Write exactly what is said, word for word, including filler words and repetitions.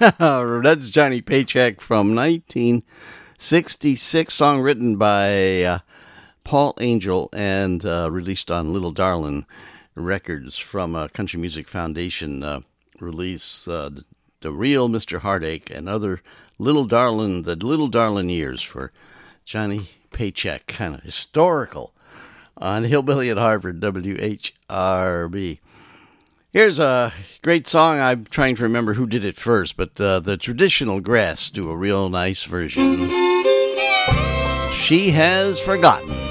That's Johnny Paycheck from nineteen sixty-six, song written by uh, Paul Angel and uh, released on Little Darlin' Records from a Country Music Foundation uh, release, uh, The Real Mister Heartache and Other Little Darlin', The Little Darlin' Years for Johnny Paycheck. Kind of historical on Hillbilly at Harvard, W H R B. Here's a great song. I'm trying to remember who did it first, but uh, the Traditional Grass do a real nice version. She Has Forgotten.